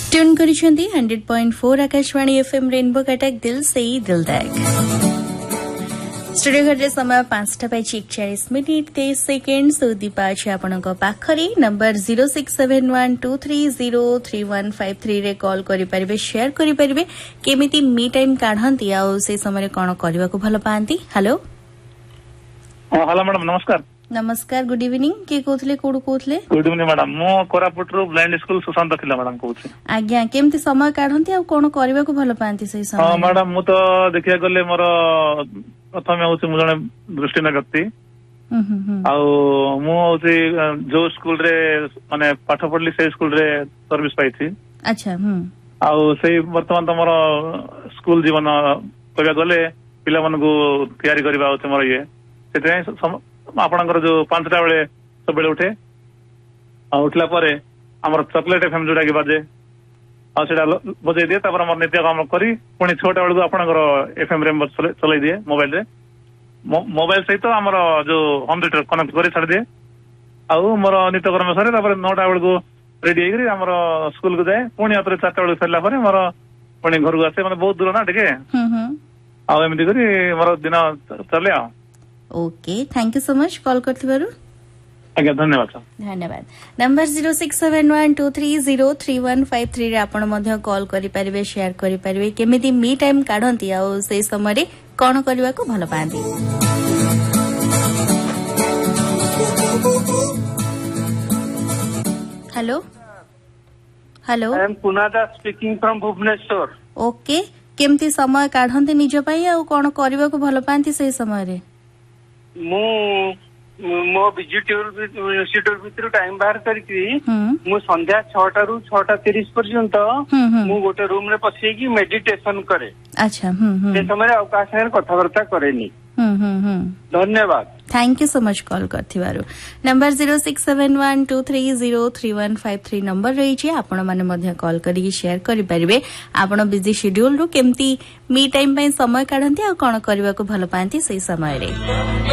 Tune करिसेंती 100.4 Akashvani FM rainbow Cuttack दिल से ही दिल तक। स्टूडियो घरे समय 5:41 सेकेंड सुदीपा अच्छे आपण पाखरी नंबर 0671230315 रे कॉल करि परिबे शेयर करि परिबे केमिति मी टाइम काढंती आ से समय कोन करबा को भलो पांती। हेलो हेलो मैडम नमस्कार। नमस्कार गुड इवनिंग के कोथले कोड कोथले। गुड इवनिंग मैडम मो कोरापुट रो ब्लाइंड स्कूल सुशांत खिला मैडम कहूछी। आज्ञा केमति समय काढंती आ कोन करबा को भलो पांती सही समय। हां मैडम मु तो देखिया गले मोर प्रथम होची मु जने दृष्टिहीन व्यक्ति आ मु होची जो स्कूल रे माने पाठ पढली से स्कूल रे सर्विस पाई थी। अच्छा आ से वर्तमान तो मोर स्कूल जीवन कहबा गले पिला मन को तैयारी करबा होची मोर ये सेते आपणकर जो 5टा बेले सब बेले उठे उठला परे हमर चॉकलेट एफएम जोड़ा के बाजे आ सेटा बजे दिए तापर हमर नित्य काम करी पुनी 6टा बेले आपणकर एफएम रे चलाई दिए मोबाइल रे मोबाइल सहित हमर जो होम थिएटर कनेक्ट करी छाड़ दिए आ मोर नित्य कर्म सरे तापर 9टा बेले को रेडी हेकरी हमर स्कूल को जाए पुनी आतरे 4टा बेले सरला परे मोर पुनी घर को आसे माने बहुत दूर ना ठीक है आ एमती करी मोर दिन चले आ। Okay thank you so much call करथिबारु। आज्ञा धन्यवाद धन्यवाद। नंबर 0671230315 रे आपण मध्य कॉल करि परिबे शेयर करि परिबे केमिति मी टाइम काढंती आ से समय रे कोन करबा को भलो पांती। Hello hello I am पुनादा speaking from Bhubaneswar. Okay केमिति समय काढंती निज पई आ कोन करबा को भलो पांती से समय रे। मो विजिटर भितर टाइम बाहर करके मु संध्या 6टा रू 6:30 पर्यंत मु गोटे रूम रे पसिकी मेडिटेशन करे। अच्छा से समय अवकाश है कथावार्ता करेनी। धन्यवाद thank you so much call करथिबारु। Number 0671230315 number रही छी आपण माने मध्य कॉल करी शेयर करि परिबे आपण बिजी शेड्यूल रु केमती मी टाइम पई समय काढंती आ कोन करबा को भलो पांती सही समय रे।